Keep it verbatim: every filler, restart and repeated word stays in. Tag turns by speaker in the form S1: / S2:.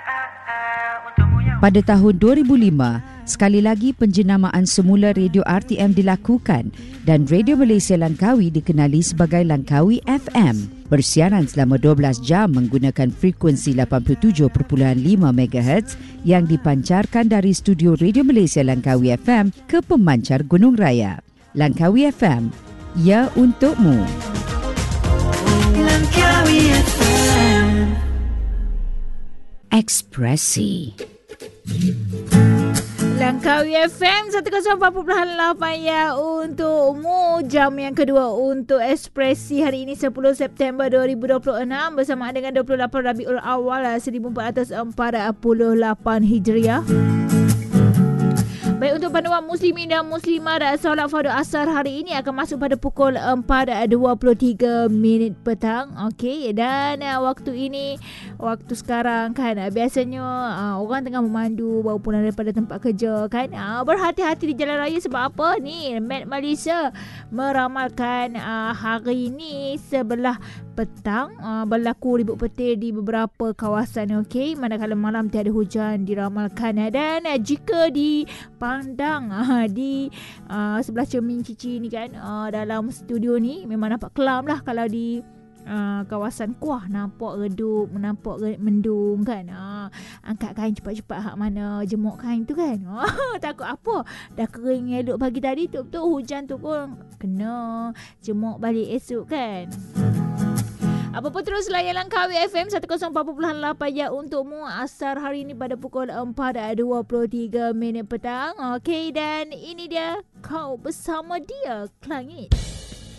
S1: Pada tahun dua ribu lima, sekali lagi penjenamaan semula radio R T M dilakukan dan Radio Malaysia Langkawi dikenali sebagai Langkawi F M. Bersiaran selama dua belas jam menggunakan frekuensi lapan puluh tujuh perpuluhan lima megahertz yang dipancarkan dari studio Radio Malaysia Langkawi F M ke pemancar Gunung Raya. Langkawi F M, ya untukmu. Langkawi F M. Ekspresi.
S2: Langkawi F M seratus empat puluh lapan ya untukmu. Jam yang kedua untuk Ekspresi hari ini sepuluh September dua ribu dua puluh enam bersama dengan dua puluh lapan Rabiul Awal seribu empat ratus empat puluh lapan Hijriah. Baik, untuk panduan muslimin dan muslimat, solat fardu asar hari ini akan masuk pada pukul empat dua puluh tiga minit petang. Okey, dan uh, waktu ini, waktu sekarang kan uh, biasanya uh, orang tengah memandu baru pulang daripada tempat kerja kan. Uh, berhati-hati di jalan raya sebab apa ni? Met Malaysia meramalkan uh, hari ini sebelah petang uh, berlaku ribut petir di beberapa kawasan. Okey, manakala malam tiada hujan diramalkan. Dan uh, jika di pandang uh, di uh, sebelah cermin Cici ni kan, uh, dalam studio ni memang nampak kelam lah. Kalau di uh, kawasan Kuah nampak redup, nampak mendung kan. uh, Angkat kain cepat-cepat hak mana jemuk kain tu kan. uh, Takut apa, dah kering elok pagi tadi tu, tu hujan tu pun kena jemuk balik esok kan. Apa pun terus layan Langkawi F M seratus empat puluh lapan ya untukmu. Asar hari ini pada pukul empat dua puluh tiga minit petang. Okey, dan ini dia Kau Bersama Dia, Klangit.